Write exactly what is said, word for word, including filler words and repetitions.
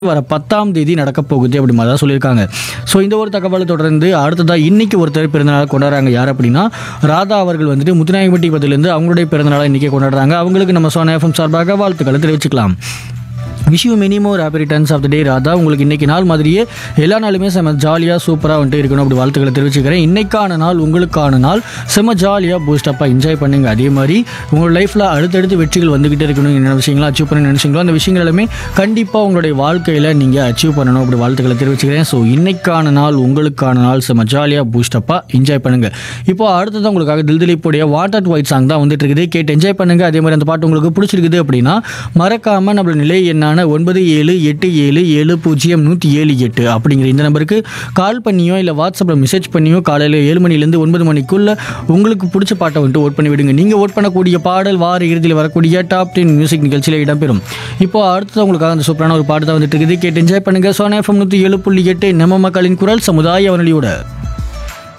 வர பத்தாம் தேதி நடக்க போகுது அப்படி மாதிரி தான் சொல்லியிருக்காங்க. ஸோ இந்த ஒரு தகவலை தொடர்ந்து அடுத்ததாக இன்னைக்கு ஒருத்தர் பிறந்தநாள் கொண்டாடுறாங்க. யார் அப்படின்னா ராதா அவர்கள் வந்துட்டு முத்துநாயகம்பட்டி பதிலிருந்து அவங்களுடைய பிறந்தநாளை இன்னைக்கு கொண்டாடுறாங்க. அவங்களுக்கு நம்ம சோனா எஃப்எம் சார்பாக வாழ்த்துக்களை தெரிவிச்சுக்கலாம். Wish you many more happy returns of the டே ராதா. உங்களுக்கு இன்றைக்கி நாள் மாதிரியே எல்லா நாளுமே செம்ம ஜாலியாக சூப்பராக வந்துட்டு இருக்கணும் அப்படி வாழ்த்துக்களை தெரிவிச்சுக்கிறேன். இன்றைக்கான நாள் உங்களுக்கான நாள் செம்ம ஜாலியாக பூஸ்டப்பாக என்ஜாய் பண்ணுங்க. அதே மாதிரி உங்களோட லைஃப்பில் அடுத்தடுத்து வெற்றிகள் வந்துக்கிட்டே இருக்கணும். என்ன விஷயங்களை அச்சீவ் பண்ண நினச்சிங்களோ அந்த விஷயங்கள் எல்லாமே கண்டிப்பாக உங்களுடைய வாழ்க்கையில் நீங்கள் அச்சீவ் பண்ணணும் அப்படி வாழ்த்துக்களை தெரிவிச்சுக்கிறேன். ஸோ இன்றைக்கான நாள் உங்களுக்கான நாள் செம்ம ஜாலியாக பூஸ்டப்பாக என்ஜாய் பண்ணுங்கள். இப்போ அடுத்ததான் உங்களுக்காக தில் திலீப்புடைய வாட்டர் ஒயிட் சாங் தான் வந்துட்டு இருக்குது. கேட்டு என்ஜாய் பண்ணுங்கள். அதே மாதிரி அந்த பாட்டு உங்களுக்கு பிடிச்சிருக்குது அப்படின்னா மறக்காமல் நம்மளோட நிலை என்ன ஒன்பது ஏழு எட்டு ஏழு ஏழு பூஜ்ஜியம் நூற்றி ஏழு எட்டு அப்படிங்கிற இந்த நம்பருக்கு கால் பண்ணியோ இல்லை வாட்ஸ்அப்பில் மெசேஜ் பண்ணியோ காலையில் ஏழு மணிலேருந்து ஒன்பது மணிக்குள்ள உங்களுக்கு பிடிச்ச பாட்டை வந்துட்டு ஓட் பண்ணி விடுங்க. நீங்கள் ஓட் பண்ணக்கூடிய பாடல் வார இறுதியில் வரக்கூடிய டாப் டென் மியூசிக் நிகழ்ச்சியில் இடம்பெறும். இப்போ அடுத்தது உங்களுக்காக அந்த சூப்பரான ஒரு பாட்டு தான் வந்துட்டு இருக்குது. கேட்டு என்ஜாய் பண்ணுங்க. சோனா எஃப்எம் நூற்றி ஏழு புள்ளி எட்டு நம்ம மக்களின் குரல் சமுதாய வானொலியோட